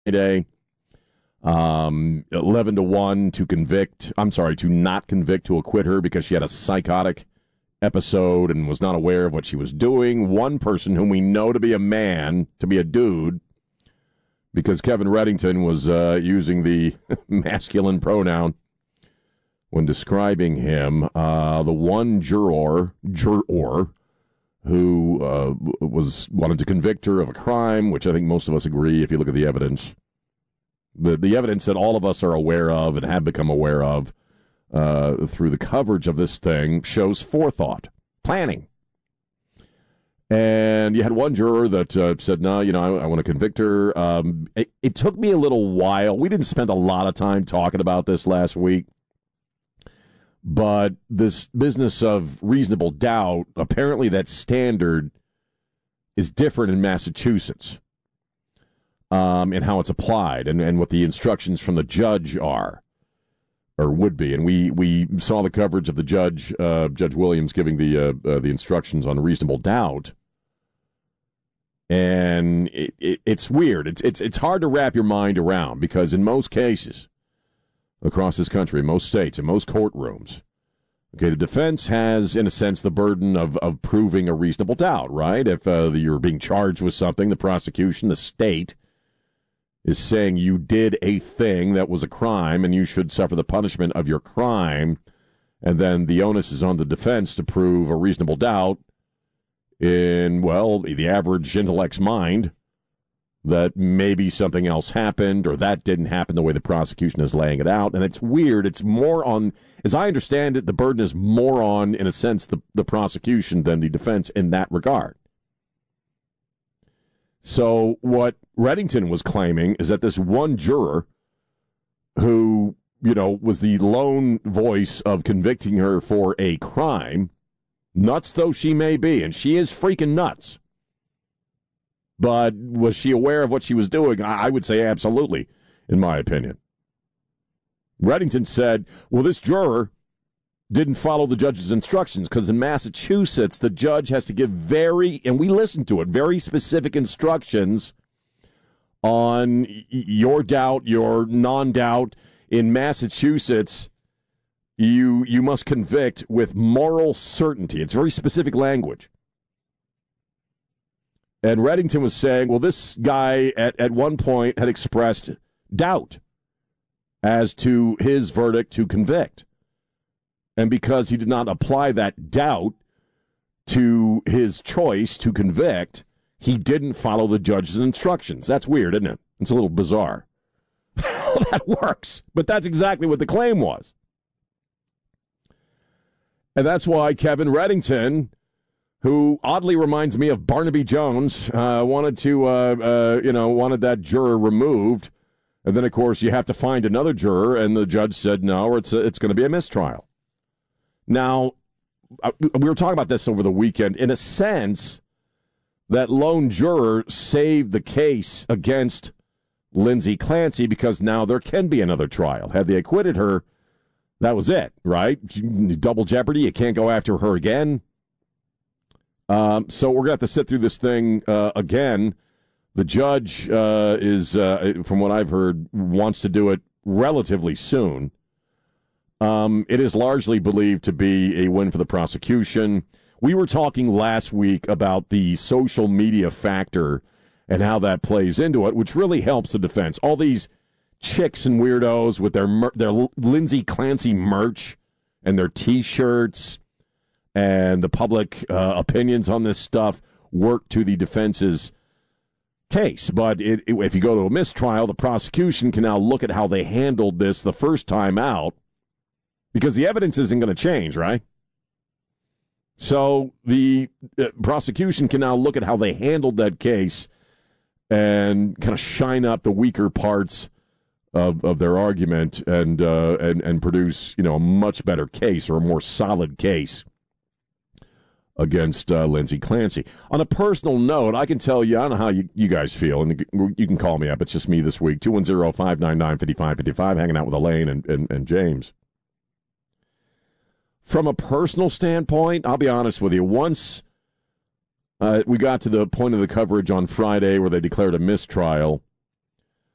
Friday. 11-1 to convict. I'm sorry, to not convict, to acquit her because she had a psychotic episode and was not aware of what she was doing. One person whom we know to be a man, to be a dude, because Kevin Reddington was using the masculine pronoun when describing him. The one juror who wanted to convict her of a crime, which I think most of us agree if you look at the evidence. The evidence that all of us are aware of and have become aware of through the coverage of this thing shows forethought, planning. And you had one juror that said, no, I want to convict her. It took me a little while. We didn't spend a lot of time talking about this last week. But this business of reasonable doubt, apparently that standard is different in Massachusetts. And how it's applied and what the instructions from the judge are or would be. And we saw the coverage of the judge, Judge Williams, giving the instructions on reasonable doubt. And it's weird. It's hard to wrap your mind around because in most cases across this country, in most states, in most courtrooms, okay, the defense has, in a sense, the burden of proving a reasonable doubt, right? If you're being charged with something, the prosecution, the state, is saying you did a thing that was a crime and you should suffer the punishment of your crime, and then the onus is on the defense to prove a reasonable doubt in, well, the average intellect's mind that maybe something else happened or that didn't happen the way the prosecution is laying it out. And it's weird. It's more on, as I understand it, the burden is more on, in a sense, the prosecution than the defense in that regard. So what Reddington was claiming is that this one juror who, was the lone voice of convicting her for a crime, nuts though she may be, and she is freaking nuts. But was she aware of what she was doing? I would say absolutely, in my opinion. Reddington said, well, this juror didn't follow the judge's instructions because in Massachusetts, the judge has to give and we listened to it, very specific instructions on your doubt, your non-doubt. In Massachusetts, you must convict with moral certainty. It's very specific language. And Reddington was saying, well, this guy at one point had expressed doubt as to his verdict to convict. And because he did not apply that doubt to his choice to convict, he didn't follow the judge's instructions. That's weird, isn't it? It's a little bizarre. That works. But that's exactly what the claim was. And that's why Kevin Reddington, who oddly reminds me of Barnaby Jones, wanted that juror removed. And then, of course, you have to find another juror, and the judge said, no, it's going to be a mistrial. Now, we were talking about this over the weekend. In a sense, that lone juror saved the case against Lindsay Clancy because now there can be another trial. Had they acquitted her, that was it, right? Double jeopardy, you can't go after her again. So we're going to have to sit through this thing again. The judge is, from what I've heard, wants to do it relatively soon. It is largely believed to be a win for the prosecution. We were talking last week about the social media factor and how that plays into it, which really helps the defense. All these chicks and weirdos with their Lindsay Clancy merch and their T-shirts and the public opinions on this stuff work to the defense's case. But if you go to a mistrial, the prosecution can now look at how they handled this the first time out, because the evidence isn't going to change, right? So the prosecution can now look at how they handled that case and kind of shine up the weaker parts of their argument and produce, a much better case or a more solid case against Lindsay Clancy. On a personal note, I can tell you, I don't know how you guys feel, and you can call me up. It's just me this week, 210-599-5555, hanging out with Elaine and James. From a personal standpoint, I'll be honest with you, once we got to the point of the coverage on Friday where they declared a mistrial,